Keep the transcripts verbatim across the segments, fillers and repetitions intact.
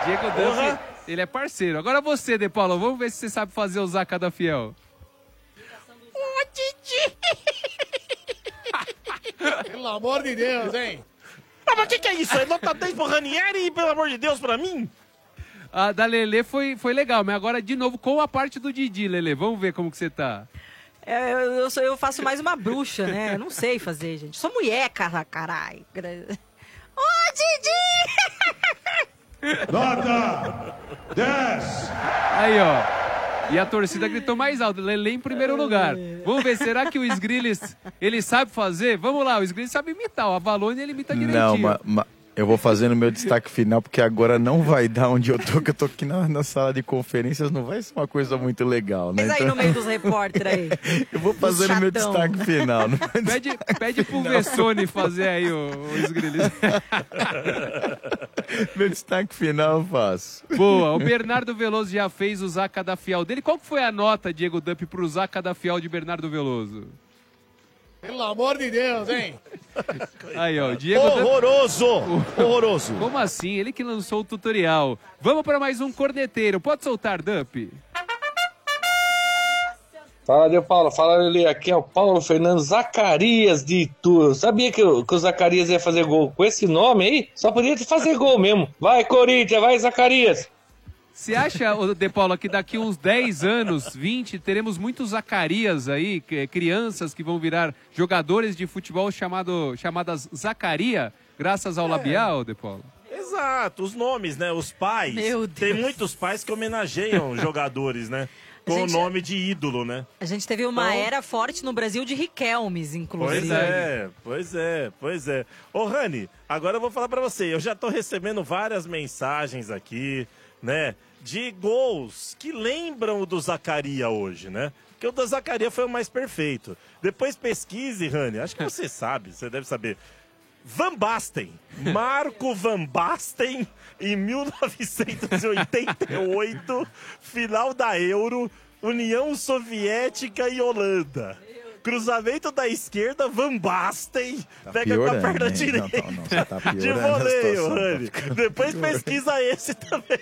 Diego Duff, ele é parceiro. Agora você, De Paulo, vamos ver se você sabe fazer o Zaca da Fiel. Ô, Didi! Pelo amor de Deus, hein? Ah, mas o que, que é isso? É nota dez pro Ranieri e, pelo amor de Deus, pra mim? A da Lelê foi, foi legal, mas agora de novo com a parte do Didi, Lelê. Vamos ver como que você tá. É, eu, eu, sou, eu faço mais uma bruxa, né? Eu não sei fazer, gente. Sou mulher, cara, caralho. Ô, Didi! Nota dez! Aí, ó. E a torcida gritou mais alto. Lelê em primeiro lugar. Vamos ver, será que o Sgrillis, ele sabe fazer? Vamos lá, o Sgrillis sabe imitar. O Avalone, ele imita direitinho. Não, mas... Ma... Eu vou fazer no meu destaque final, porque agora não vai dar onde eu tô, que eu tô aqui na, na sala de conferências, não vai ser uma coisa muito legal, né? Mas aí então... no meio dos repórteres aí. Eu vou fazer no meu destaque final. No meu pede, destaque pede pro final. Vessone fazer aí o, o Sgrillis. Meu destaque final eu faço. Boa, o Bernardo Veloso já fez o Zaca da Fiel dele. Qual que foi a nota, Diego Dupp, pro Zaca da Fiel de Bernardo Veloso? Pelo amor de Deus, hein? Aí, ó, Diego Horroroso! Dupp... Horroroso! Como assim? Ele que lançou o tutorial. Vamos para mais um corneteiro. Pode soltar, Dupp? Fala, De Paulo. Fala, Lelê. Aqui é o Paulo Fernando Zacarias de Itu. Sabia que o, que o Zacarias ia fazer gol com esse nome aí? Só podia fazer gol mesmo. Vai, Corinthians. Vai, Zacarias. Você acha, De Paulo, que daqui uns dez anos, vinte, teremos muitos Zacarias aí, crianças que vão virar jogadores de futebol chamado, chamadas Zacaria, graças ao é. labial, De Paulo? Exato, os nomes, né? Os pais. Meu Deus. Tem muitos pais que homenageiam jogadores, né? Com Gente, o nome de ídolo, né? A gente teve uma Então... era forte no Brasil de Riquelmes, inclusive. Pois é, pois é, pois é. Ô, Rani, agora eu vou falar pra você. Eu já tô recebendo várias mensagens aqui, né? De gols que lembram o do Zacaria hoje, né? Porque o do Zacaria foi o mais perfeito. Depois pesquise, Rani. Acho que você sabe, você deve saber. Van Basten, Marco Van Basten, em mil novecentos e oitenta e oito, final da Euro, União Soviética e Holanda. Cruzamento da esquerda, Van Basten, tá pega com a perna direita. Não, não, não, tá de voleio, Rani. Depois pesquisa esse também.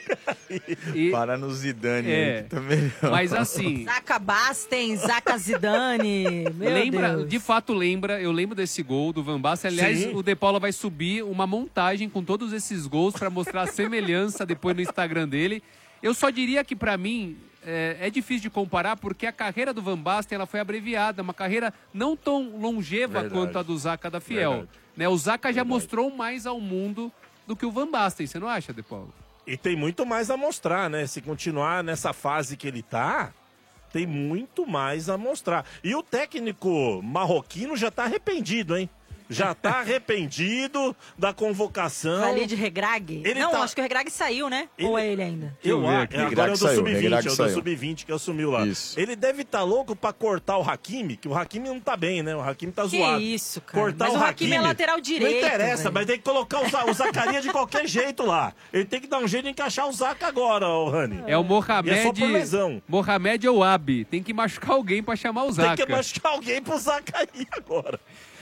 E... Para no Zidane é, aí, que tá melhor. Mas assim... Zaca Basten, Zaca Zidane, meu lembra, Deus. De fato lembra, eu lembro desse gol do Van Basten. Aliás, Sim. o De Paula vai subir uma montagem com todos esses gols para mostrar a semelhança depois no Instagram dele. Eu só diria que para mim... É, é difícil de comparar porque a carreira do Van Basten ela foi abreviada, uma carreira não tão longeva Verdade. quanto a do Zaca da Fiel. Né, o Zaca já Verdade. mostrou mais ao mundo do que o Van Basten, você não acha, De Paulo? E tem muito mais a mostrar, né? Se continuar nessa fase que ele tá, tem muito mais a mostrar. E o técnico marroquino já tá arrependido, hein? Já tá arrependido da convocação. Khalid Regrag? Ele não, tá... acho que o Regrag saiu, né? Ele... Ou é ele ainda? Eu acho. Agora é o do sub vinte, é o do sub vinte que assumiu lá. Isso. Ele deve estar tá louco pra cortar o Hakimi, que o Hakimi não tá bem, né? O Hakimi tá que zoado. Que isso, cara. Cortar mas o o Hakimi é lateral direito. Não interessa, véio. mas tem que colocar o, o Zacaria de qualquer jeito lá. Ele tem que dar um jeito de encaixar o Zaca agora, o Rani. É o Mohamed... É só por lesão. Mohamed Ouabi. Tem que machucar alguém pra chamar o Zaca. Tem que machucar alguém pro Zacaria agora.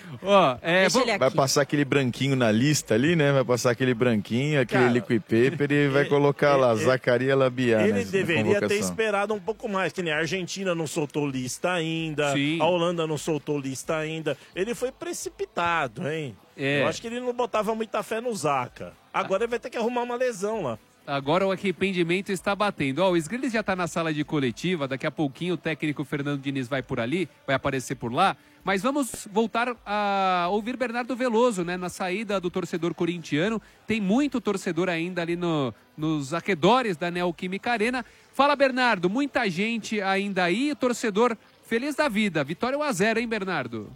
Ó, é, vou... Vai passar aquele branquinho na lista ali, né? Vai passar aquele branquinho, aquele Cara, liquid paper e vai colocar lá, ele, Zacaria Labiá. Ele deveria ter esperado um pouco mais, que nem a Argentina não soltou lista ainda, Sim. a Holanda não soltou lista ainda. Ele foi precipitado, hein? É. Eu acho que ele não botava muita fé no Zaca. Agora ele vai ter que arrumar uma lesão lá. Agora o arrependimento está batendo. Ó, o Sgrillis já está na sala de coletiva, daqui a pouquinho o técnico Fernando Diniz vai por ali, vai aparecer por lá. Mas vamos voltar a ouvir Bernardo Veloso, né? Na saída do torcedor corintiano. Tem muito torcedor ainda ali no, nos arredores da Neoquímica Arena. Fala, Bernardo, muita gente ainda aí, o torcedor feliz da vida. Vitória um a zero, hein, Bernardo?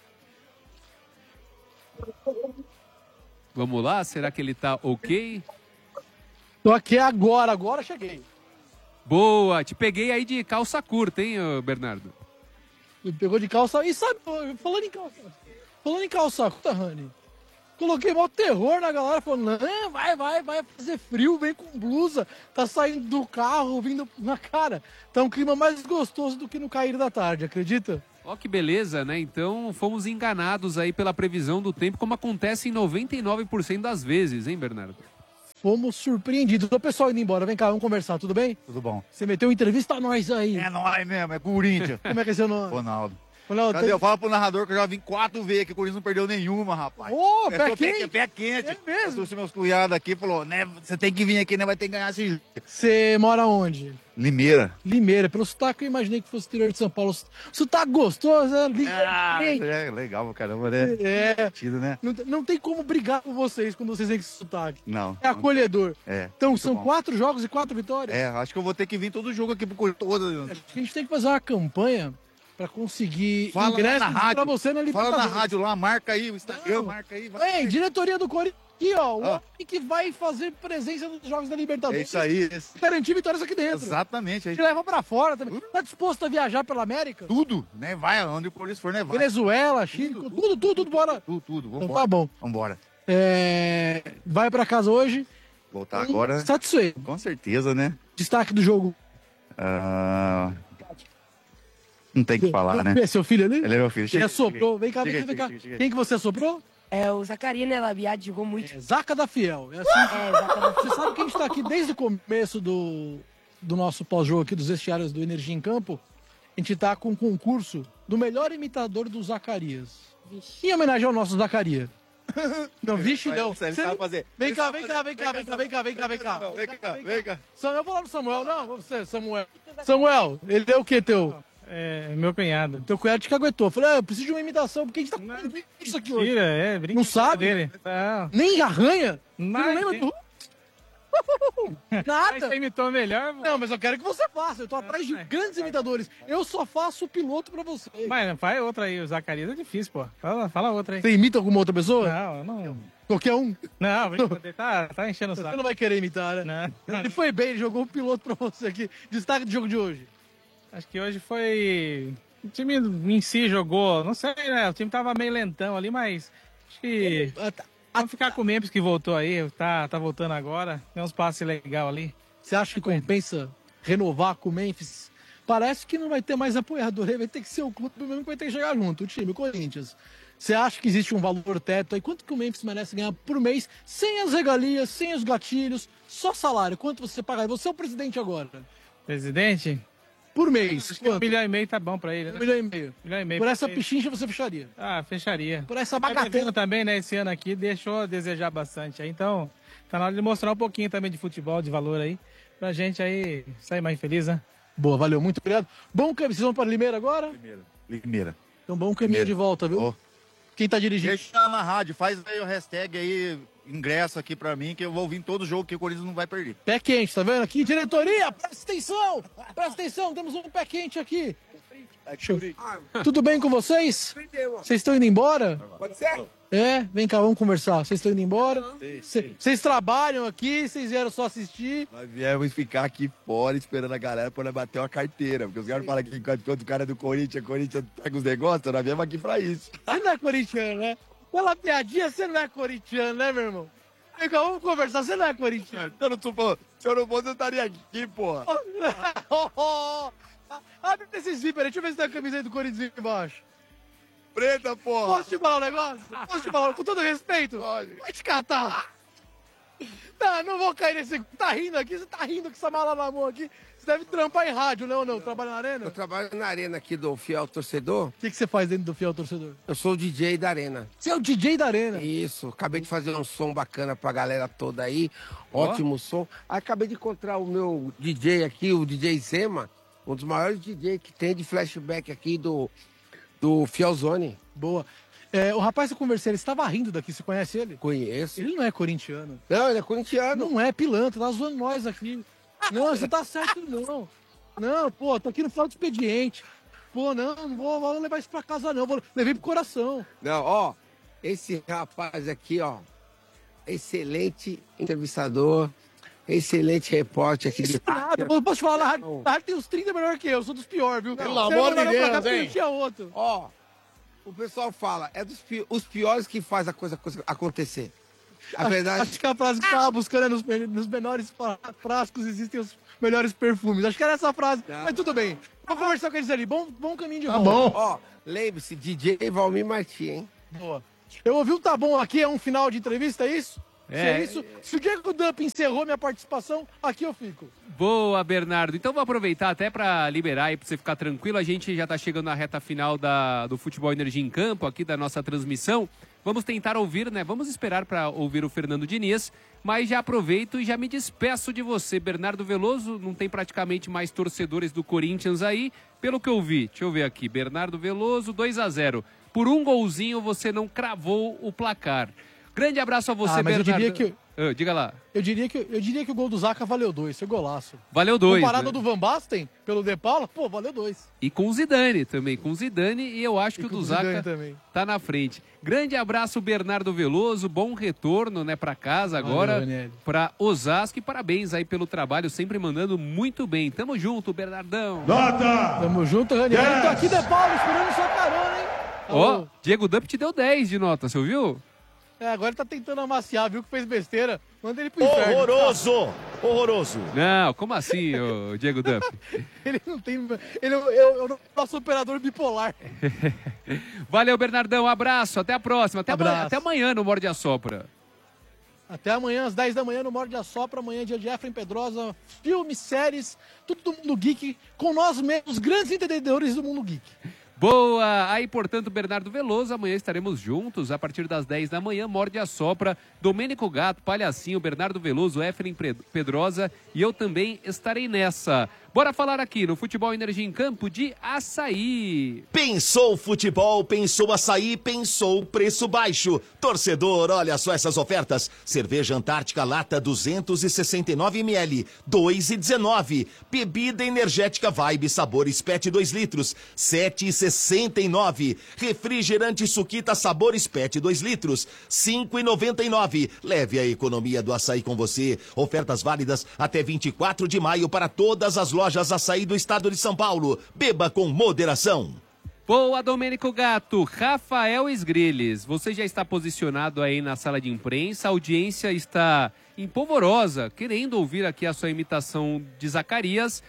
Vamos lá, será que ele tá ok? Tô aqui agora, agora cheguei. Boa, te peguei aí de calça curta, hein, Bernardo? Me pegou de calça. E sabe, falando em calça. Falando em calça curta, Rani. Coloquei mó terror na galera, falando, não, vai, vai, vai fazer frio, vem com blusa. Tá saindo do carro, vindo na cara. Tá um clima mais gostoso do que no cair da tarde, acredita? Ó, que beleza, né? Então fomos enganados aí pela previsão do tempo, como acontece em noventa e nove por cento das vezes, hein, Bernardo? fomos surpreendidos. O pessoal indo embora, vem cá, vamos conversar, tudo bem? Tudo bom. Você meteu entrevista a nós aí. É nóis mesmo, é Corinthians. Como é que é seu nome? Ronaldo. Ronaldo, Cadê? tem- Eu falo pro narrador que eu já vim quatro vezes, que o Corinthians não perdeu nenhuma, rapaz. Ô, Eu pé tô quente. Pé quente. É mesmo? Eu trouxe meus cunhados aqui e falou, né, você tem que vir aqui, né, vai ter que ganhar esse... Você mora onde? Limeira. Limeira. Pelo sotaque eu imaginei que fosse interior de São Paulo. Sotaque gostoso, né? Ah, Limeira. é legal pra caramba, né? É. Divertido, né? Não, não tem como brigar com vocês quando vocês têm esse sotaque. Não. É acolhedor. É. Então, muito são bom. quatro jogos e quatro vitórias. É, acho que eu vou ter que vir todo jogo aqui pro Corinthians. Acho que a gente tem que fazer uma campanha pra conseguir Fala lá ingressos na rádio. pra você na Fala Libertadores. na rádio lá, marca aí o Instagram, Não. marca aí. vai. Ei, diretoria do Corinthians aqui, ó. O Ah. homem que vai fazer presença nos jogos da Libertadores. É isso aí. esse- Garantir vitórias aqui dentro. Exatamente. aí. Te leva pra fora também. Tá disposto a viajar pela América? Tudo, né? Vai onde o Corinthians for, né? Vai. Venezuela, Chile, tudo, tudo, tudo, tudo, bora. Tudo, tudo. Então Vambora. tá bom. Vambora. É, vai pra casa hoje. Voltar agora, Satisfeito. com certeza, né? Destaque do jogo. Ah, Não tem o que falar, né? É seu filho ali? Ele é meu filho. Ele Chega, assoprou. Vem cá, chega, vem cá, vem cá. chega, chega. Quem que você assoprou? É, o Zacarias, né, Labiade jogou muito. É Zaca da Fiel. É assim. É, exatamente. Você sabe que a gente tá aqui desde o começo do, do nosso pós-jogo aqui, dos vestiários do Energia em Campo. A gente tá com um concurso do melhor imitador do Zacarias. Em homenagem ao nosso Zacarias. Não, vixe, Vai, não. Ele Você- sabe fazer. Vem Ele cá, sabe vem fazer. cá, vem cá, vem cá, vem cá, vem cá, vem cá. Vem cá, vem cá. Samuel, eu vou lá no Samuel. Não, você, Samuel. Samuel, ele é o que teu? É, meu cunhado. Teu cunhado te caguetou. Falei, ah, eu preciso de uma imitação, porque a gente tá com isso aqui hoje. Tira, é, brinca Não sabe? dele. Não. Nem arranha? Você Mas, não lembra do... Mas Nada. você imitou melhor, mano. Não, mas eu quero que você faça. Eu tô atrás de grandes imitadores. Eu só faço o piloto pra você. Mas faz outra aí, o Zacarias é difícil, pô. Fala, fala outra aí. Você imita alguma outra pessoa? Não, eu não. Qualquer um? Não, brinca, tá, tá enchendo o Você saco. não vai querer imitar, né? Não. Ele foi bem, ele jogou o piloto pra você aqui. Destaque do jogo de hoje. Acho que hoje foi. O time em si jogou, não sei, né? O time tava meio lentão ali, mas acho que. Ah, tá. Vamos ficar com o Memphis que voltou aí, tá, tá voltando agora. Tem uns passes legais ali. Você acha que compensa renovar com o Memphis? Parece que não vai ter mais apoiador, aí vai ter que ser o clube mesmo que vai ter que chegar junto, o time, o Corinthians. Você acha que existe um valor teto aí? Quanto que o Memphis merece ganhar por mês, sem as regalias, sem os gatilhos, só salário? Quanto você pagar? Você é o presidente agora. Presidente? Por mês. Acho que um Quanto? milhão e meio tá bom pra ele, Um né? milhão e meio. milhão e meio Por pra essa ele. pichincha você fecharia. Ah, fecharia. Por essa Mas bagatela. devendo também, né, esse ano aqui, deixou a desejar bastante. Aí, então, tá na hora de mostrar um pouquinho também de futebol, de valor aí, pra gente aí sair mais feliz, né? Boa, valeu, muito obrigado. Bom caminho, vocês vão para Limeira agora? Limeira. Então, bom caminho Limeira. de volta, viu? Ó, Quem tá dirigindo? deixa na rádio, faz aí o hashtag aí, ingresso aqui pra mim, que eu vou vir todo jogo que o Corinthians não vai perder. Pé quente, tá vendo aqui? Diretoria, presta atenção! Presta atenção, temos um pé quente aqui. Show. Tudo bem com vocês? Vocês estão indo embora? Pode ser? É, vem cá, vamos conversar. Vocês estão indo embora? Cê- Vocês trabalham aqui, vocês vieram só assistir. Nós viemos ficar aqui fora esperando a galera pra nós bater uma carteira. Porque os caras falam que enquanto o cara é do Corinthians, Corinthians pega os negócios, nós viemos aqui pra isso. Você não é corintiano, né? Pela piadinha, você não é corintiano, né, meu irmão? Vem cá, vamos conversar, você não é corintiano. Eu não tô falando, se eu não fosse, eu estaria aqui, porra. Oh, oh. Abre esses zíper aí, deixa eu ver se tem a camisa aí do Corinthians aqui embaixo. Preta, porra. Posso te falar um negócio? Posso te falar, com todo respeito? Vai te catar. Não, não vou cair nesse... Tá rindo aqui, você tá rindo com essa mala na mão aqui. Você deve trampar em rádio, não, não? Trabalha na arena? Eu trabalho na arena aqui do Fiel Torcedor. O que, que você faz dentro do Fiel Torcedor? Eu sou o D J da arena. Você é o D J da arena? Isso, acabei de fazer um som bacana pra galera toda aí. Ótimo som. Aí acabei de encontrar o meu D J aqui, o D J Zema, um dos maiores D J que tem de flashback aqui do, do Fielzone. Boa. É, o rapaz que eu conversei, ele estava rindo daqui, você conhece ele? Conheço. Ele não é corintiano. Não, ele é corintiano. Não é pilantra, tá zoando nós aqui. Não, você tá certo não. Não, pô, tô aqui no final do expediente. Pô, não, não vou, vou levar isso pra casa não, vou, levei pro coração. Não, ó, esse rapaz aqui, ó, excelente entrevistador, excelente repórter aqui de Nada, eu posso te falar, na rádio, na rádio tem uns trinta melhor que eu, eu sou dos piores, viu? Pelo Você amor mandaram de pra cá Deus, porque hein? não tinha outro. Ó, o pessoal fala, é dos pi- os piores que faz a coisa, coisa acontecer. A verdade... Acho que a frase que tava buscando é nos, me- nos menores fra- frascos existem os melhores perfumes. Acho que era essa frase, mas tudo bem. Vou conversar com eles ali, bom, bom caminho de volta. Ó, lembre-se, D J Valmir Martins, hein? Boa. Eu ouvi um tá bom aqui, é um final de entrevista, é isso? É. Se, é isso, se o Diego Dump encerrou minha participação, aqui eu fico. Boa, Bernardo. Então vou aproveitar até para liberar aí, para você ficar tranquilo. A gente já está chegando na reta final da, do Futebol Energia em Campo, aqui da nossa transmissão. Vamos tentar ouvir, né? Vamos esperar para ouvir o Fernando Diniz, mas já aproveito e já me despeço de você. Bernardo Veloso, não tem praticamente mais torcedores do Corinthians aí, pelo que eu vi. Deixa eu ver aqui. Bernardo Veloso, dois a zero. Por um golzinho você não cravou o placar. Grande abraço a você, ah, mas Bernardo. Eu diria que... Ah, diga lá. Eu diria, que, eu diria que o gol do Zaca valeu dois, foi golaço. Valeu dois. Comparado né? do Van Basten, pelo De Paula, pô, valeu dois. E com o Zidane também, com o Zidane, e eu acho que e o do Zaca tá na frente. Grande abraço, Bernardo Veloso, bom retorno, né, pra casa agora, valeu, pra Osasco, e parabéns aí pelo trabalho, sempre mandando muito bem. Tamo junto, Bernardão. Nota! Tamo junto, Raniel. Yes. Tô aqui, De Paula, esperando sua carona, hein? Ó, oh, Diego Dump te deu dez de nota, você ouviu? É, agora ele tá tentando amaciar, viu que fez besteira. Manda ele pro inferno. Horroroso! Horroroso! Não, como assim, ô, Diego Dump? Ele não tem... Ele é o nosso operador bipolar. Valeu, Bernardão. Abraço. Até a próxima. Até, Abraço. amanhã, até amanhã no Morde a Sopra. Até amanhã, às dez da manhã, no Morde a Sopra. Amanhã é dia de Efraim Pedrosa. Filmes, séries, tudo do mundo geek. Com nós mesmos, os grandes entendedores do mundo geek. Boa! Aí, portanto, Bernardo Veloso, amanhã estaremos juntos a partir das dez da manhã, Morde a Sopra, Domênico Gato, Palhacinho, Bernardo Veloso, Efraim Pedrosa e eu também estarei nessa. Bora falar aqui no Futebol Energia em Campo de açaí. Pensou futebol, pensou açaí, pensou preço baixo. Torcedor, olha só essas ofertas. Cerveja Antártica Lata duzentos e sessenta e nove mililitros, dois e dezenove. Bebida energética Vibe Sabores Pet dois litros, sete e sessenta e nove. Refrigerante Suquita Sabores Pet dois litros, cinco e noventa e nove. Leve a economia do açaí com você. Ofertas válidas até vinte e quatro de maio para todas as lojas Lojas Açaí do estado de São Paulo. Beba com moderação. Boa, Domênico Gato. Rafael Esgrilles, você já está posicionado aí na sala de imprensa. A audiência está empolvorosa, querendo ouvir aqui a sua imitação de Zacarias,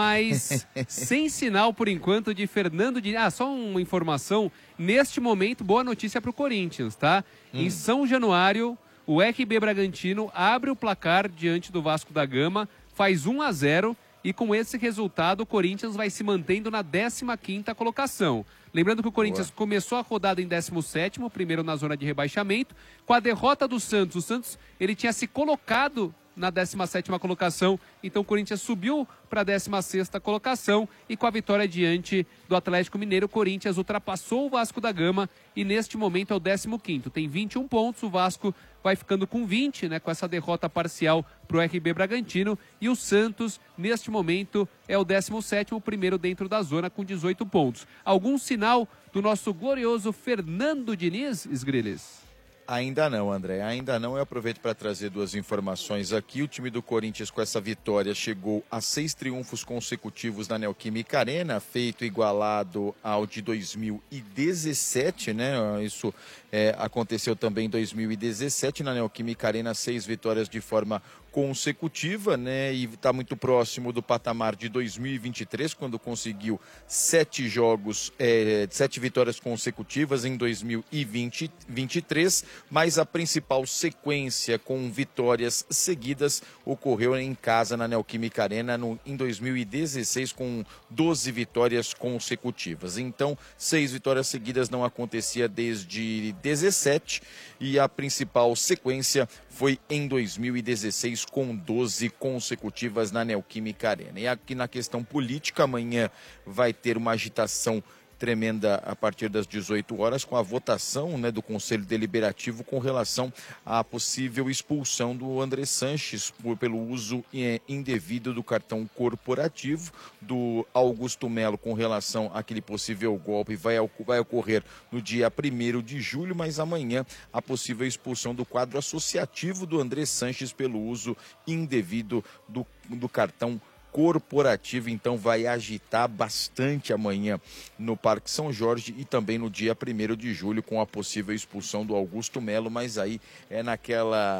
mas sem sinal, por enquanto, de Fernando Diniz. Ah, só uma informação. Neste momento, boa notícia para o Corinthians, tá? Hum. Em São Januário, o R B Bragantino abre o placar diante do Vasco da Gama, faz um a zero. E com esse resultado, o Corinthians vai se mantendo na décima quinta colocação. Lembrando que o Corinthians Boa. começou a rodada em décimo sétimo, primeiro na zona de rebaixamento. Com a derrota do Santos, o Santos ele tinha se colocado na décima sétima colocação, então o Corinthians subiu para a décima sexta colocação e com a vitória diante do Atlético Mineiro, o Corinthians ultrapassou o Vasco da Gama e neste momento é o décimo quinto. Tem vinte e um pontos, o Vasco vai ficando com vinte, né, com essa derrota parcial para o R B Bragantino, e o Santos, neste momento, é o décimo sétimo, primeiro dentro da zona com dezoito pontos. Algum sinal do nosso glorioso Fernando Diniz, Esgrilles? Ainda não, André, ainda não. Eu aproveito para trazer duas informações aqui. O time do Corinthians, com essa vitória, chegou a seis triunfos consecutivos na Neoquímica Arena, feito igualado ao de dois mil e dezessete, né? Isso é, aconteceu também em dois mil e dezessete na Neoquímica Arena, seis vitórias de forma consecutiva, né? E está muito próximo do patamar de dois mil e vinte e três, quando conseguiu sete jogos, é, sete vitórias consecutivas em dois mil e vinte, vinte e três, mas a principal sequência com vitórias seguidas ocorreu em casa na Neoquímica Arena no, em dois mil e dezesseis, com doze vitórias consecutivas. Então, seis vitórias seguidas não acontecia desde dezessete, e a principal sequência foi em dois mil e dezesseis, com doze consecutivas na Neoquímica Arena. E aqui na questão política, amanhã vai ter uma agitação tremenda a partir das dezoito horas, com a votação, né, do Conselho Deliberativo com relação à possível expulsão do André Sanches por, pelo uso é, indevido do cartão corporativo, do Augusto Melo com relação àquele possível golpe vai, vai ocorrer no dia primeiro de julho, mas amanhã a possível expulsão do quadro associativo do André Sanches pelo uso indevido do, do cartão corporativo. Então vai agitar bastante amanhã no Parque São Jorge e também no dia primeiro de julho, com a possível expulsão do Augusto Melo, mas aí é naquela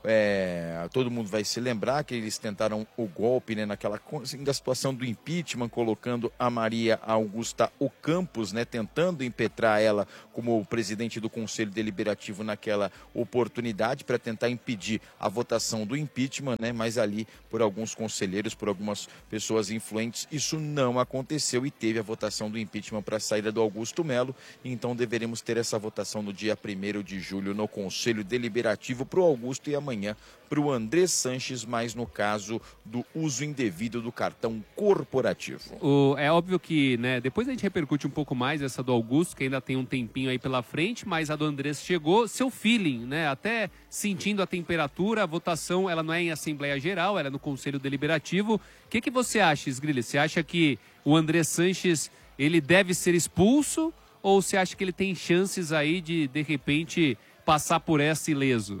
É, todo mundo vai se lembrar que eles tentaram o golpe, né, naquela da situação do impeachment, colocando a Maria Augusta Ocampos, né, tentando impetrar ela como presidente do Conselho Deliberativo naquela oportunidade para tentar impedir a votação do impeachment, né, mas ali por alguns conselheiros, por algumas pessoas influentes, isso não aconteceu e teve a votação do impeachment para a saída do Augusto Melo. Então deveremos ter essa votação no dia primeiro de julho no Conselho Deliberativo para o Augusto e amanhã para o André Sanches, mas no caso do uso indevido do cartão corporativo. O, é óbvio que, né, depois a gente repercute um pouco mais essa do Augusto, que ainda tem um tempinho aí pela frente, mas a do Andrés chegou, seu feeling, né, até sentindo a temperatura, a votação, ela não é em Assembleia Geral, ela é no Conselho Deliberativo. O que, que você acha, Sgrilli? Você acha que o André Sanches, ele deve ser expulso ou você acha que ele tem chances aí de, de repente, passar por essa ileso?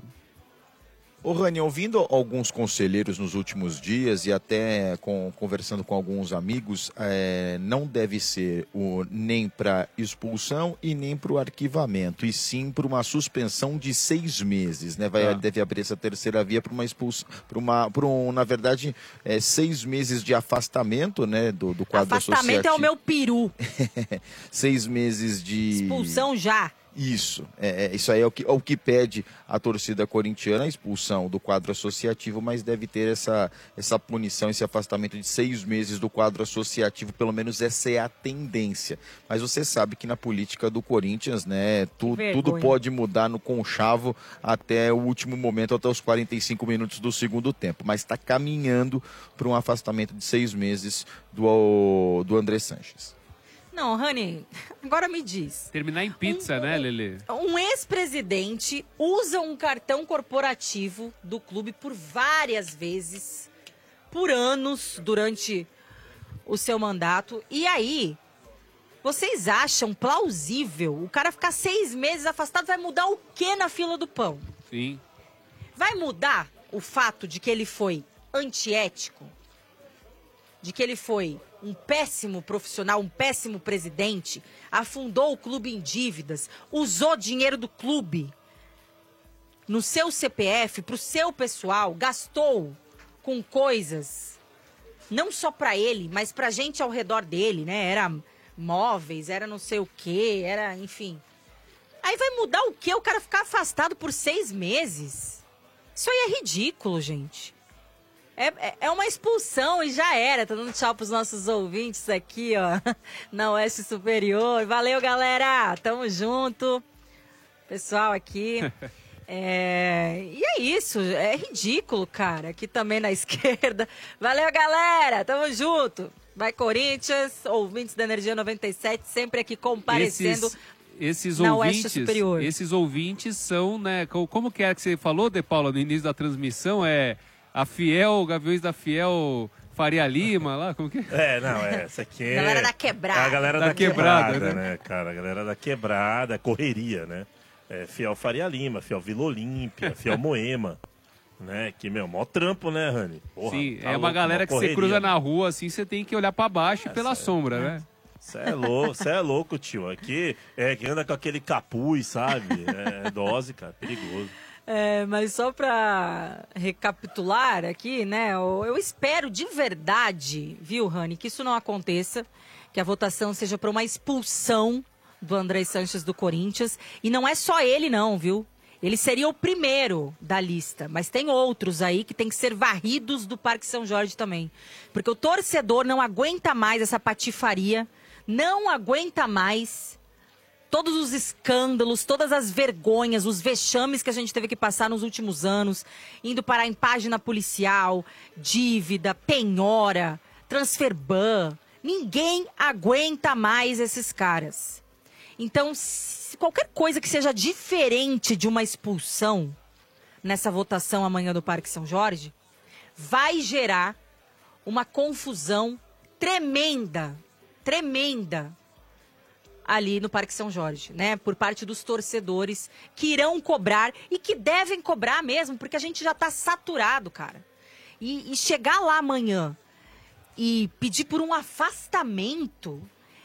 Ô Rani, ouvindo alguns conselheiros nos últimos dias e até com, conversando com alguns amigos, é, não deve ser o, nem para expulsão e nem para o arquivamento, e sim para uma suspensão de seis meses, né? Vai, ah. Deve abrir essa terceira via para uma expulsão, para uma, para um, na verdade, é, seis meses de afastamento, né, do, do quadro afastamento associativo. Afastamento é o meu peru. Seis meses de... Expulsão já. Isso, é, é, isso aí é o, que, é o que pede a torcida corintiana, a expulsão do quadro associativo, mas deve ter essa, essa punição, esse afastamento de seis meses do quadro associativo, pelo menos essa é a tendência. Mas você sabe que na política do Corinthians, né, tu, tudo pode mudar no conchavo até o último momento, até os quarenta e cinco minutos do segundo tempo, mas está caminhando para um afastamento de seis meses do, do André Sanches. Não, Rani, agora me diz. Terminar em pizza, um, né, Lelê? Um ex-presidente usa um cartão corporativo do clube por várias vezes, por anos, durante o seu mandato. E aí, vocês acham plausível o cara ficar seis meses afastado? Vai mudar o quê na fila do pão? Sim. Vai mudar o fato de que ele foi antiético? De que ele foi um péssimo profissional, um péssimo presidente, afundou o clube em dívidas, usou dinheiro do clube no seu C P F, pro seu pessoal, gastou com coisas, não só para ele, mas pra gente ao redor dele, né? Era móveis, era não sei o quê, era, enfim. Aí vai mudar o quê? O cara ficar afastado por seis meses? Isso aí é ridículo, gente. É, é uma expulsão e já era. Tô dando tchau pros nossos ouvintes aqui, ó, na Oeste Superior. Valeu, galera. Tamo junto. Pessoal aqui. É... E é isso. É ridículo, cara. Aqui também na esquerda. Valeu, galera. Tamo junto. Vai, Corinthians. Ouvintes da Energia noventa e sete, sempre aqui comparecendo. Esses... Esses na ouvintes, Oeste Superior. Esses ouvintes são, né? Como que é que você falou, De Paula, no início da transmissão? É... A Fiel, Gaviões da Fiel, Faria Lima, lá, como que é? É, não, é, essa aqui é... Galera da quebrada. É a galera da, da quebrada, quebrada, né? né, cara? A galera da quebrada, correria, né? É, Fiel Faria Lima, Fiel Vila Olímpia, Fiel Moema, né? Que, meu, mó trampo, né, Rani? Porra, sim, tá é uma louco, galera que correria, você cruza né? na rua, assim, você tem que olhar pra baixo e pela sombra, é, né? Você é louco, você é louco, tio. Aqui, é, que anda com aquele capuz, sabe? É, é dose, cara, perigoso. É, mas só para recapitular aqui, né? Eu, eu espero de verdade, viu, Rani, que isso não aconteça, que a votação seja para uma expulsão do André Sanches do Corinthians. E não é só ele, não, viu? Ele seria o primeiro da lista, mas tem outros aí que tem que ser varridos do Parque São Jorge também. Porque o torcedor não aguenta mais essa patifaria, não aguenta mais todos os escândalos, todas as vergonhas, os vexames que a gente teve que passar nos últimos anos, indo parar em página policial, dívida, penhora, transferban. Ninguém aguenta mais esses caras. Então, se qualquer coisa que seja diferente de uma expulsão nessa votação amanhã do Parque São Jorge, vai gerar uma confusão tremenda, tremenda, ali no Parque São Jorge, né? Por parte dos torcedores que irão cobrar e que devem cobrar mesmo, porque a gente já tá saturado, cara. E, e chegar lá amanhã e pedir por um afastamento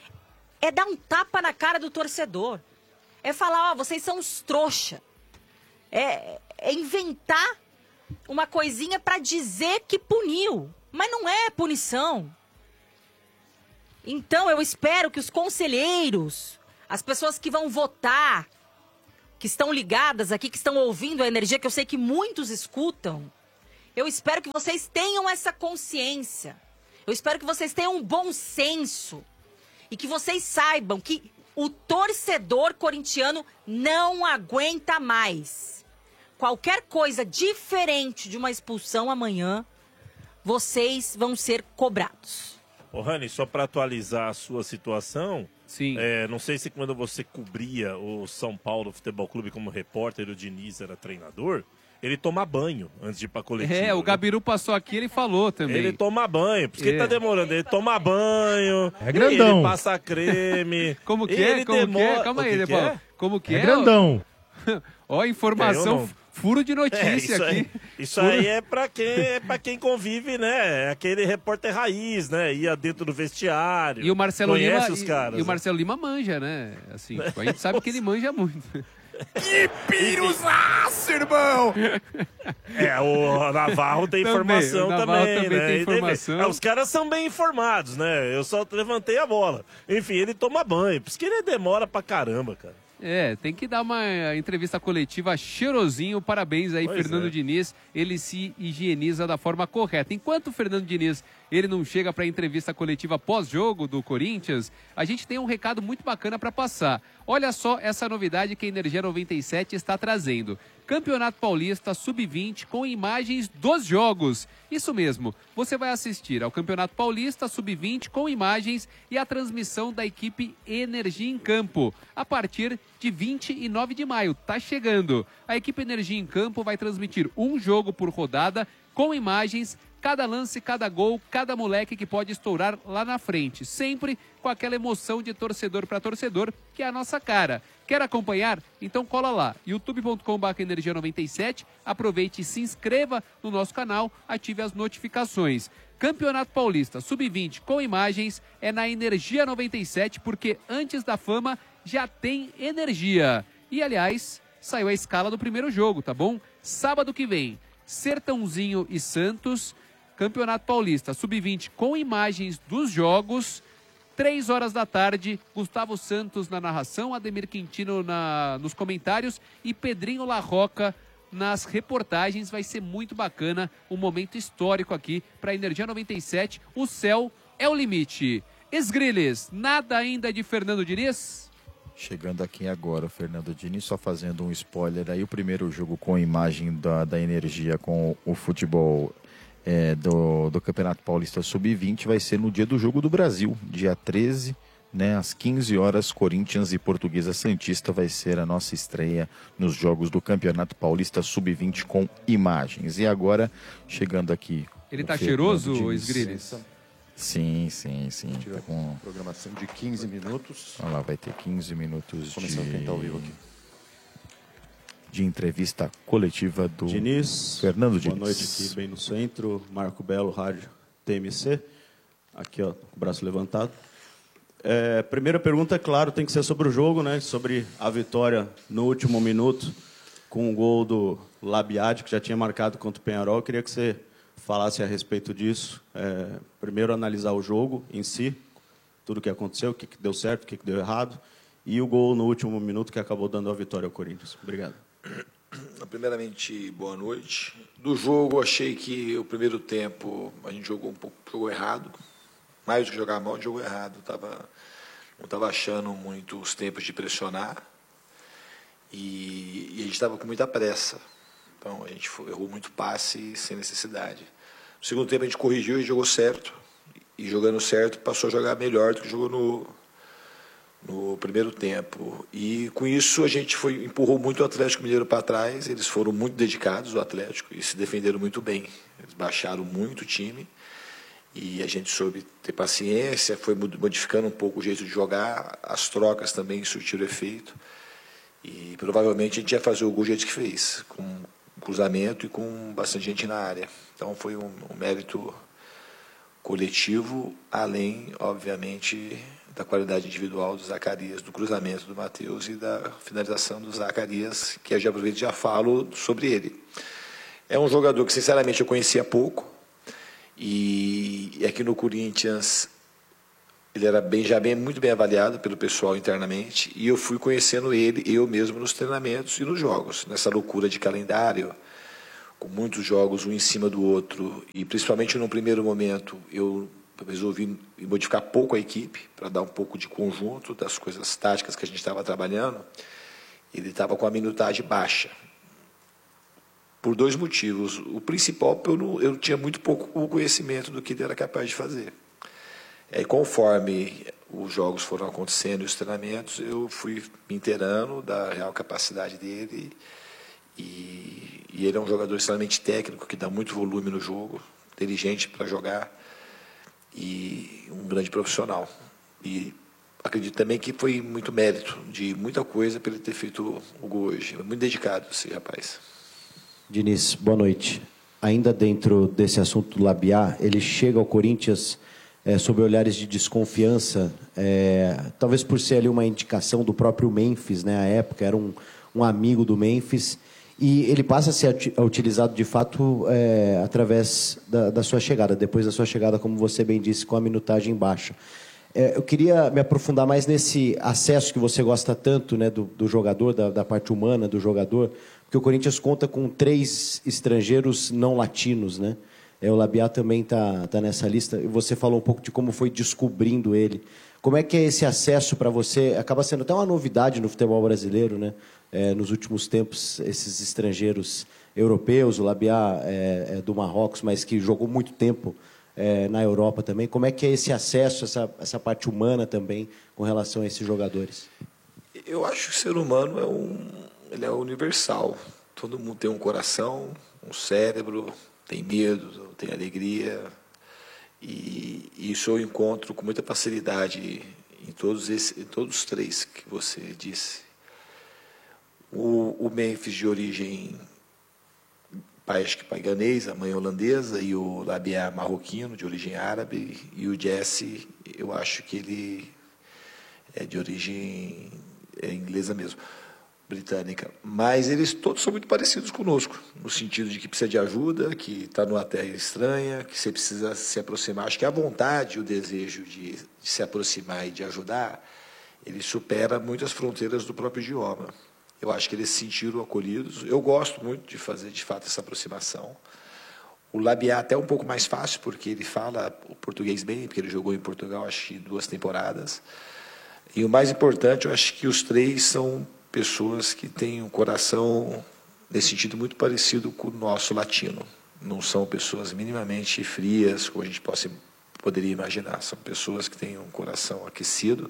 é dar um tapa na cara do torcedor. É falar, ó, vocês são uns trouxa. É, é inventar uma coisinha para dizer que puniu, mas não é punição. Então eu espero que os conselheiros, as pessoas que vão votar, que estão ligadas aqui, que estão ouvindo a energia, que eu sei que muitos escutam, eu espero que vocês tenham essa consciência. Eu espero que vocês tenham um bom senso e que vocês saibam que o torcedor corintiano não aguenta mais. Qualquer coisa diferente de uma expulsão amanhã, vocês vão ser cobrados. Ô, Rani, só para atualizar a sua situação, Sim. É, não sei se quando você cobria o São Paulo Futebol Clube como repórter, o Diniz era treinador, ele toma banho antes de ir pra coletiva. É, o né? Gabiru passou aqui, ele falou também. Ele toma banho, por isso que É. ele tá demorando. Ele toma banho, É grandão. ele passa creme. Como que ele é? Como demora... que é? Calma O aí, que De que Paulo. é? Como que é? É grandão. Ó, É, eu informação, não- furo de É, notícia isso aqui. aí, isso Furo- aí é pra quem, é pra quem convive, né? É aquele repórter raiz, né? Ia dentro do vestiário. E o Marcelo conhece Lima, os e- caras. e, o Marcelo Lima manja, né? Assim, tipo, a gente sabe que ele manja muito. Que piruzaço, irmão! É, o Navarro tem Também, informação o Navarro também, também né? tem E informação. Ah, os caras são bem informados, né? Eu só levantei a bola. Enfim, ele toma banho, por isso que ele demora pra caramba, cara. É, tem que dar uma entrevista coletiva cheirosinho. Parabéns aí, Pois Fernando é. Diniz. Ele se higieniza da forma correta. Enquanto o Fernando Diniz ele não chega para a entrevista coletiva pós-jogo do Corinthians, a gente tem um recado muito bacana para passar. Olha só essa novidade que a Energia noventa e sete está trazendo. Campeonato Paulista sub vinte com imagens dos jogos. Isso mesmo, você vai assistir ao Campeonato Paulista sub vinte com imagens e a transmissão da equipe Energia em Campo, a partir de vinte e nove de maio. Tá chegando. A equipe Energia em Campo vai transmitir um jogo por rodada com imagens, cada lance, cada gol, cada moleque que pode estourar lá na frente. Sempre com aquela emoção de torcedor para torcedor, que é a nossa cara. Quer acompanhar? Então cola lá, youtube ponto com barra energia noventa e sete, aproveite e se inscreva no nosso canal, ative as notificações. Campeonato Paulista sub vinte com imagens é na Energia noventa e sete, porque antes da fama já tem energia. E aliás, saiu a escala do primeiro jogo, tá bom? Sábado que vem, Sertãozinho e Santos, Campeonato Paulista sub vinte com imagens dos jogos. Três horas da tarde, Gustavo Santos na narração, Ademir Quintino na, nos comentários e Pedrinho Larroca nas reportagens. Vai ser muito bacana, um momento histórico aqui para a Energia noventa e sete. O céu é o limite. Esgriles, nada ainda de Fernando Diniz? Chegando aqui agora, o Fernando Diniz, só fazendo um spoiler aí, o primeiro jogo com imagem da, da Energia com o futebol É, do, do Campeonato Paulista sub vinte vai ser no dia do Jogo do Brasil, dia treze, né, às quinze horas, Corinthians e Portuguesa Santista vai ser a nossa estreia nos jogos do Campeonato Paulista sub vinte com imagens. E agora, chegando aqui... Ele o tá Fernando cheiroso, Diniz. Esgriles? Sim, sim, sim. Tá com... Programação de quinze minutos. Olha lá, vai ter quinze minutos Começando quem de... tá ao vivo aqui. de entrevista coletiva do Diniz, Fernando Diniz. boa noite aqui, bem no centro, Marco Belo, Rádio T M C, aqui ó, com o braço levantado. É, primeira pergunta, é claro, tem que ser sobre o jogo, né? Sobre a vitória no último minuto, com o gol do Labiade, que já tinha marcado contra o Penharol. Eu queria que você falasse a respeito disso. É, primeiro, analisar o jogo em si, tudo o que aconteceu, o que, que deu certo, o que, que deu errado, e o gol no último minuto que acabou dando a vitória ao Corinthians. Obrigado. Primeiramente, boa noite. Do jogo, achei que o primeiro tempo a gente jogou um pouco jogou errado. Mais do que jogar mal, jogou errado. Tava, não estava achando muito os tempos de pressionar. E, e a gente estava com muita pressa. Então, a gente foi, errou muito passe sem necessidade. No segundo tempo, a gente corrigiu e jogou certo. E jogando certo, passou a jogar melhor do que jogou no... no primeiro tempo. E com isso a gente foi, empurrou muito o Atlético Mineiro para trás, eles foram muito dedicados, o Atlético, e se defenderam muito bem. Eles baixaram muito o time e a gente soube ter paciência, foi modificando um pouco o jeito de jogar, as trocas também surtiram efeito e provavelmente a gente ia fazer o gol do jeito que fez, com cruzamento e com bastante gente na área. Então foi um, um mérito coletivo, além, obviamente, da qualidade individual do Zacarias, do cruzamento do Matheus e da finalização do Zacarias, que eu já aproveito e já falo sobre ele. É um jogador que, sinceramente, eu conhecia pouco. E aqui no Corinthians, ele era bem, já bem, muito bem avaliado pelo pessoal internamente. E eu fui conhecendo ele, eu mesmo, nos treinamentos e nos jogos. Nessa loucura de calendário, com muitos jogos, um em cima do outro. E, principalmente, no primeiro momento, eu resolvi modificar pouco a equipe, para dar um pouco de conjunto das coisas táticas que a gente estava trabalhando. Ele estava com a minutagem baixa. Por dois motivos. O principal, eu, não, eu tinha muito pouco conhecimento do que ele era capaz de fazer. E conforme os jogos foram acontecendo e os treinamentos, eu fui me inteirando da real capacidade dele. E, e ele é um jogador extremamente técnico, que dá muito volume no jogo, inteligente para jogar e um grande profissional. E acredito também que foi muito mérito de muita coisa para ele ter feito o gol hoje. Muito dedicado esse rapaz. Diniz, boa noite. Ainda dentro desse assunto do Labiá, ele chega ao Corinthians é, sob olhares de desconfiança, é, talvez por ser ali uma indicação do próprio Memphis, né? À época era um, um amigo do Memphis, e ele passa a ser utilizado de fato é, através da, da sua chegada, depois da sua chegada, como você bem disse, com a minutagem baixa. É, eu queria me aprofundar mais nesse acesso que você gosta tanto, né, do, do jogador, da, da parte humana do jogador, porque o Corinthians conta com três estrangeiros não latinos, né? É, o Labiá também está tá nessa lista. E você falou um pouco de como foi descobrindo ele. Como é que é esse acesso para você? Acaba sendo até uma novidade no futebol brasileiro, né? É, nos últimos tempos, esses estrangeiros europeus, o Labiá é, é do Marrocos, mas que jogou muito tempo é, na Europa também. Como é que é esse acesso, essa, essa parte humana também, com relação a esses jogadores? Eu acho que o ser humano é um... Ele é universal. Todo mundo tem um coração, um cérebro, tem medo, tem alegria. E isso eu encontro com muita facilidade em todos, esses, em todos os três que você disse. O, o Memphis, de origem, pai, acho que pai ganês, a mãe holandesa, e o Labiá marroquino, de origem árabe. E o Jesse, eu acho que ele é de origem é inglesa mesmo. Britânica, mas eles todos são muito parecidos conosco, no sentido de que precisa de ajuda, que está numa terra estranha, que você precisa se aproximar. Acho que a vontade, o desejo de, de se aproximar e de ajudar, ele supera muitas fronteiras do próprio idioma. Eu acho que eles se sentiram acolhidos. Eu gosto muito de fazer, de fato, essa aproximação. O Labiá até é um pouco mais fácil, porque ele fala o português bem, porque ele jogou em Portugal, acho que duas temporadas. E o mais importante, eu acho que os três são pessoas que têm um coração, nesse sentido, muito parecido com o nosso latino. Não são pessoas minimamente frias, como a gente possa, poderia imaginar. São pessoas que têm um coração aquecido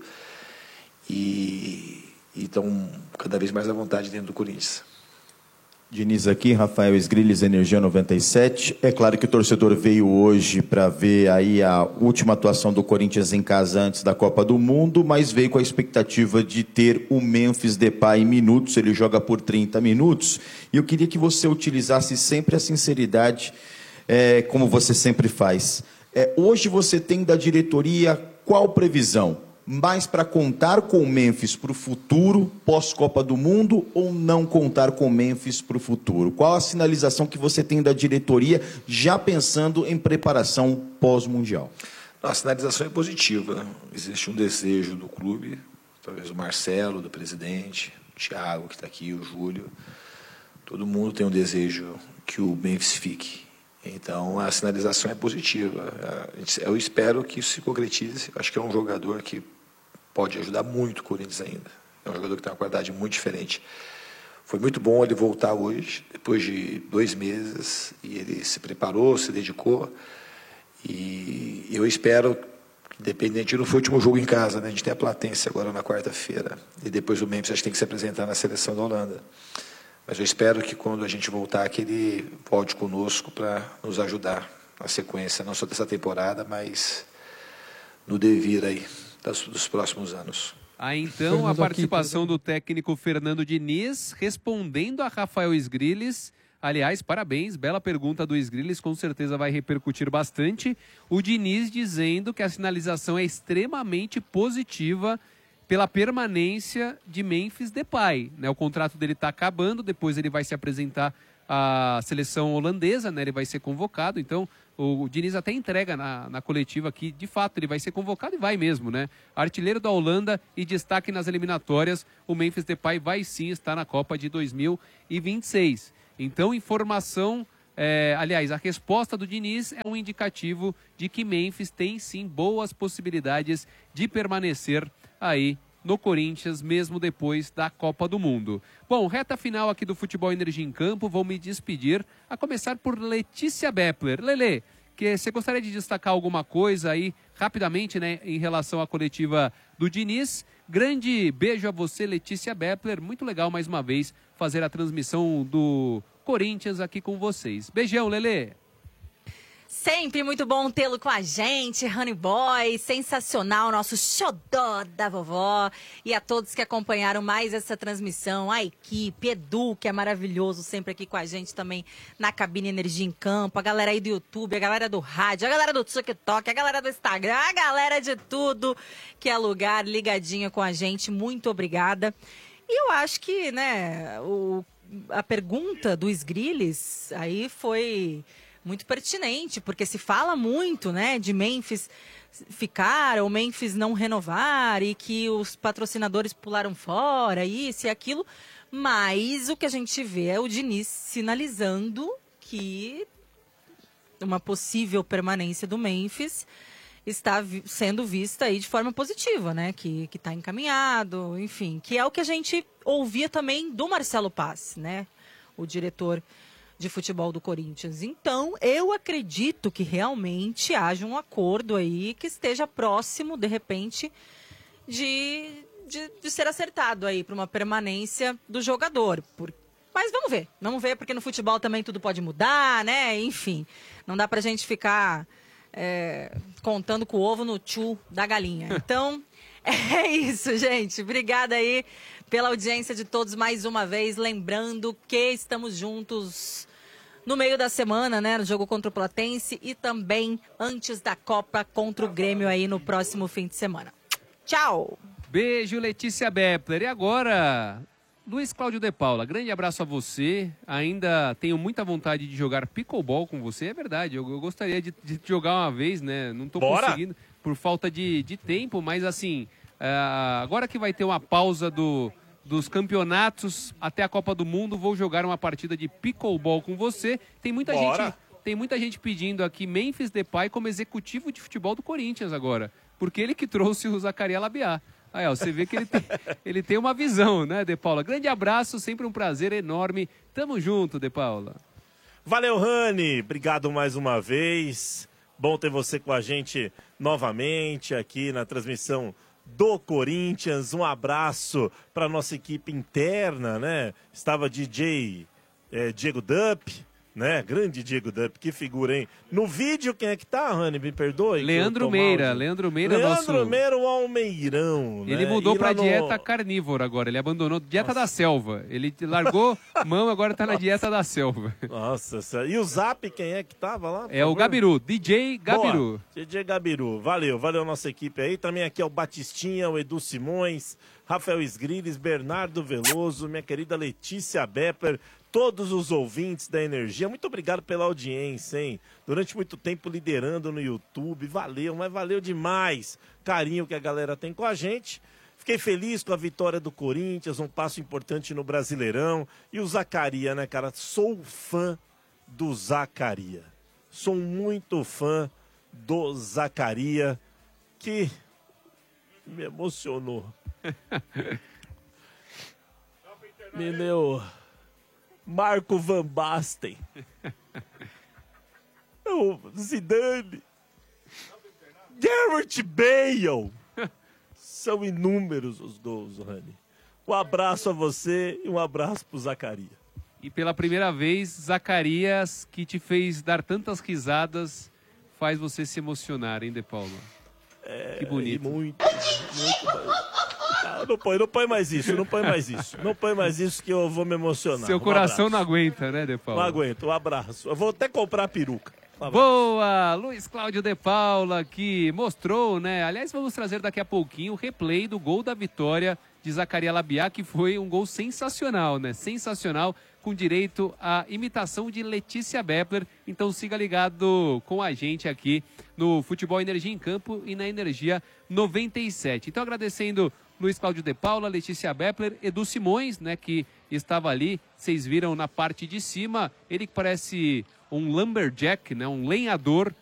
e, e estão cada vez mais à vontade dentro do Corinthians. Diniz aqui, Rafael Esgrilles, Energia noventa e sete. É claro que o torcedor veio hoje para ver aí a última atuação do Corinthians em casa antes da Copa do Mundo, mas veio com a expectativa de ter o Memphis Depay em minutos. Ele joga por trinta minutos. E eu queria que você utilizasse sempre a sinceridade, é, como você sempre faz. É, hoje você tem da diretoria qual previsão? Mais para contar com o Memphis para o futuro, pós-Copa do Mundo, ou não contar com o Memphis para o futuro? Qual a sinalização que você tem da diretoria, já pensando em preparação pós-Mundial? A sinalização é positiva. Existe um desejo do clube, talvez o Marcelo, do presidente, o Thiago, que está aqui, o Júlio. Todo mundo tem um desejo que o Memphis fique. Então, a sinalização é positiva. Eu espero que isso se concretize. Acho que é um jogador que pode ajudar muito o Corinthians ainda. É um jogador que tem uma qualidade muito diferente. Foi muito bom ele voltar hoje, depois de dois meses, e ele se preparou, se dedicou. E eu espero, independente, não foi o último jogo em casa, né? A gente tem a Platense agora na quarta-feira. E depois o Memphis acho que tem que se apresentar na seleção da Holanda. Mas eu espero que quando a gente voltar, que ele volte conosco para nos ajudar na sequência, não só dessa temporada, mas no devir aí das, dos próximos anos. Ah, então a participação do técnico Fernando Diniz respondendo a Rafael Esgrilles. Aliás, parabéns, bela pergunta do Esgrilles, com certeza vai repercutir bastante. O Diniz dizendo que a sinalização é extremamente positiva pela permanência de Memphis Depay, né? O contrato dele está acabando, depois ele vai se apresentar a seleção holandesa, né? Ele vai ser convocado, então o, o Diniz até entrega na, na coletiva aqui, de fato, ele vai ser convocado e vai mesmo, né? Artilheiro da Holanda e destaque nas eliminatórias, o Memphis Depay vai sim estar na Copa de dois mil e vinte e seis. Então, informação, é, aliás, a resposta do Diniz é um indicativo de que Memphis tem sim boas possibilidades de permanecer aí no Corinthians, mesmo depois da Copa do Mundo. Bom, reta final aqui do Futebol Energia em Campo, vou me despedir, a começar por Letícia Bepler. Lelê, que você gostaria de destacar alguma coisa aí, rapidamente, né, em relação à coletiva do Diniz? Grande beijo a você, Letícia Bepler, muito legal mais uma vez fazer a transmissão do Corinthians aqui com vocês. Beijão, Lelê! Sempre muito bom tê-lo com a gente, Honey Boy, sensacional, nosso xodó da vovó. E a todos que acompanharam mais essa transmissão, a equipe, Edu, que é maravilhoso, sempre aqui com a gente também na cabine Energia em Campo, a galera aí do YouTube, a galera do rádio, a galera do TikTok, a galera do Instagram, a galera de tudo que é lugar ligadinha com a gente, muito obrigada. E eu acho que, né, o, a pergunta do Sgrilles aí foi muito pertinente, porque se fala muito, né, de Memphis ficar ou Memphis não renovar e que os patrocinadores pularam fora, isso e aquilo, mas o que a gente vê é o Diniz sinalizando que uma possível permanência do Memphis está vi- sendo vista aí de forma positiva, né, que que está encaminhado, enfim, que é o que a gente ouvia também do Marcelo Paes, né, o diretor de futebol do Corinthians. Então, eu acredito que realmente haja um acordo aí que esteja próximo, de repente, de, de, de ser acertado aí para uma permanência do jogador. Por... Mas vamos ver, vamos ver, porque no futebol também tudo pode mudar, né? Enfim, não dá pra gente ficar é, contando com o ovo no tchu da galinha. Então, é isso, gente. Obrigada aí pela audiência de todos mais uma vez. Lembrando que estamos juntos no meio da semana, né, no jogo contra o Platense e também antes da Copa contra o Grêmio aí no próximo fim de semana. Tchau! Beijo, Letícia Bepler. E agora, Luiz Cláudio de Paula, grande abraço a você. Ainda tenho muita vontade de jogar pickleball com você, é verdade. Eu, eu gostaria de, de jogar uma vez, né? Não tô Bora! conseguindo por falta de, de tempo, mas assim, uh, agora que vai ter uma pausa do... dos campeonatos até a Copa do Mundo, vou jogar uma partida de pickleball com você. Tem muita Bora. gente, tem muita gente pedindo aqui Memphis Depay como executivo de futebol do Corinthians agora, porque ele que trouxe o Zacarias Labiá. Aí, ó, você vê que ele tem, ele tem uma visão, né, De Paula? Grande abraço, sempre um prazer enorme. Tamo junto, De Paula. Valeu, Rani. Obrigado mais uma vez. Bom ter você com a gente novamente aqui na transmissão do Corinthians. Um abraço para nossa equipe interna, né? Estava D J é, Diego Dupp, né? Grande Diego Dupp, que figura, hein? No vídeo, quem é que tá, Rani? Me perdoe. Leandro Meira, Leandro Meira, Leandro nosso... Meira, o Almeirão, né? Ele mudou E pra lá no- dieta carnívora agora, ele abandonou dieta da selva. Ele largou mão, agora tá na dieta da selva. Nossa, senhora. E o Zap, quem é que tava lá? por É o favor? Gabiru, D J Gabiru. Boa. D J Gabiru, valeu, valeu nossa equipe aí. Também aqui é o Batistinha, o Edu Simões, Rafael Sgrilles, Bernardo Veloso, minha querida Letícia Bepler, todos os ouvintes da Energia. Muito obrigado pela audiência, hein? Durante muito tempo liderando no YouTube, valeu, mas valeu demais. Carinho que a galera tem com a gente. Fiquei feliz com a vitória do Corinthians, um passo importante no Brasileirão. E o Zacarias, né, cara? Sou fã do Zacarias. Sou muito fã do Zacarias, que me emocionou. Me deu Marco Van Basten. O Zidane. Gareth Bale. São inúmeros os gols, Rani. Um abraço a você e um abraço pro Zacarias. E pela primeira vez, Zacarias, que te fez dar tantas risadas, faz você se emocionar, hein, De Paula? É, Que bonito. e Muito, muito. Ah, não põe, não põe mais isso, não põe mais isso. Não põe mais isso que eu vou me emocionar. Seu Um coração abraço. não aguenta, né, De Não Paula? aguento, um abraço. Eu vou até comprar a peruca. Um abraço. Boa! Luiz Cláudio De Paula, que mostrou, né? Aliás, vamos trazer daqui a pouquinho o replay do gol da vitória de Zacarias Labiá, que foi um gol sensacional, né? Sensacional, com direito à imitação de Letícia Bepler. Então siga ligado com a gente aqui no Futebol Energia em Campo e na Energia noventa e sete. Então agradecendo Luiz Cláudio de Paula, Letícia Bepler, Edu Simões, né, que estava ali, vocês viram na parte de cima, ele que parece um lumberjack, né, um lenhador,